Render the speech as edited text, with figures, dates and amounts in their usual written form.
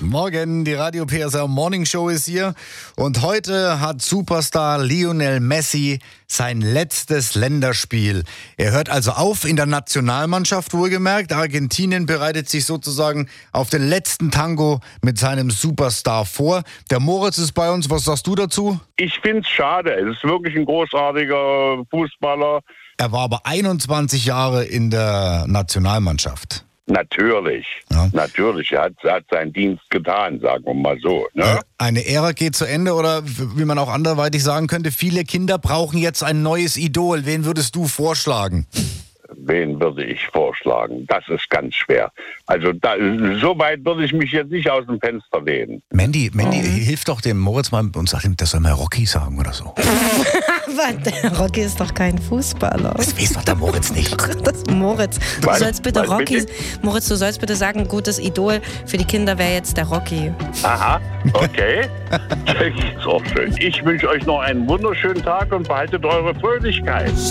Morgen, die Radio PSR Morning Show ist hier und heute hat Superstar Lionel Messi sein letztes Länderspiel. Er hört also auf in der Nationalmannschaft, wohlgemerkt. Argentinien bereitet sich sozusagen auf den letzten Tango mit seinem Superstar vor. Der Moritz ist bei uns. Was sagst du dazu? Ich finde es schade. Es ist wirklich ein großartiger Fußballer. Er war aber 21 Jahre in der Nationalmannschaft. Natürlich, Ja. natürlich. Er hat seinen Dienst getan, sagen wir mal so. Ne? Eine Ära geht zu Ende oder wie man auch anderweitig sagen könnte, viele Kinder brauchen jetzt ein neues Idol. Wen würdest du vorschlagen? Wen würde ich vorschlagen? Das ist ganz schwer. Also so weit würde ich mich jetzt nicht aus dem Fenster lehnen. Mandy, hilf doch dem Moritz mal und sag ihm, das soll mal Rocky sagen oder so. Der Rocky ist doch kein Fußballer. Das weiß doch der Moritz nicht. Das Moritz. Du Was? sollst bitte Was Rocky. bitte? Moritz, du sollst bitte sagen, ein gutes Idol für die Kinder wäre jetzt der Rocky. Aha, okay. Das ist auch schön. Ich wünsche euch noch einen wunderschönen Tag und behaltet eure Fröhlichkeit.